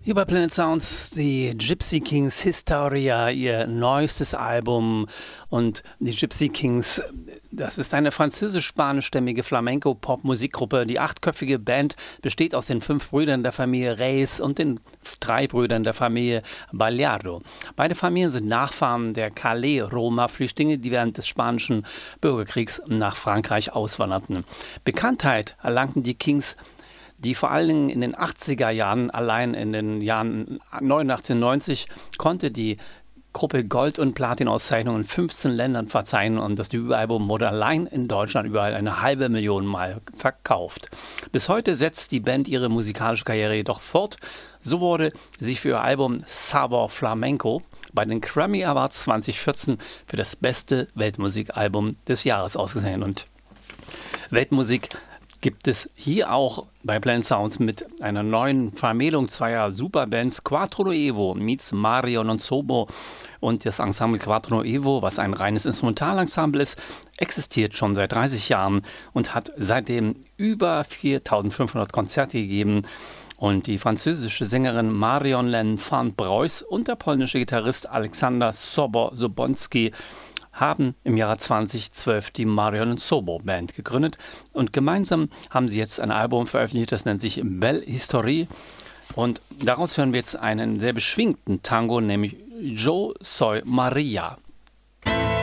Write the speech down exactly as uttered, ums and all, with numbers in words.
Hier bei Planet Sounds die Gypsy Kings Historia, ihr neuestes Album. Und die Gypsy Kings, das ist eine französisch-spanischstämmige Flamenco-Pop-Musikgruppe. Die achtköpfige Band besteht aus den fünf Brüdern der Familie Reyes und den drei Brüdern der Familie Ballardo. Beide Familien sind Nachfahren der Calais-Roma-Flüchtlinge, die während des spanischen Bürgerkriegs nach Frankreich auswanderten. Bekanntheit erlangten die Kings, die vor allen Dingen in den achtziger Jahren, allein in den Jahren neunundachtzig und neunzig, konnte die Gruppe Gold- und Platin-Auszeichnungen in fünfzehn Ländern verzeichnen und das Debütalbum wurde allein in Deutschland überall eine halbe Million Mal verkauft. Bis heute setzt die Band ihre musikalische Karriere jedoch fort. So wurde sie für ihr Album Sabor Flamenco bei den Grammy Awards zwanzig vierzehn für das beste Weltmusikalbum des Jahres ausgezeichnet. Und Weltmusik gibt es hier auch bei Planet Sounds mit einer neuen Vermählung zweier Superbands. Quattro Nuevo meets Mario Nonsobo und das Ensemble Quattro Nuevo, was ein reines Instrumentalensemble ist, existiert schon seit dreißig Jahren und hat seitdem über viertausendfünfhundert Konzerte gegeben. Und die französische Sängerin Marion-Len van Bruys und der polnische Gitarrist Aleksander Sobor-Sobonski haben im Jahre zweitausendzwölf die Marion Sobo Band gegründet und gemeinsam haben sie jetzt ein Album veröffentlicht, das nennt sich Belle Historie und daraus hören wir jetzt einen sehr beschwingten Tango, nämlich Yo Soy Maria.